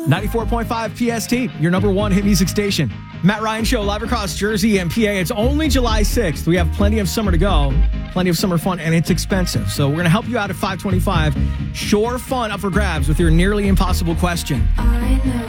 94.5 PST, your number one hit music station. Matt Ryan Show, live across Jersey and PA. It's only July 6th. We have plenty of summer to go, plenty of summer fun, and it's expensive. So we're going to help you out at 525. Shore fun up for grabs with your nearly impossible question. I know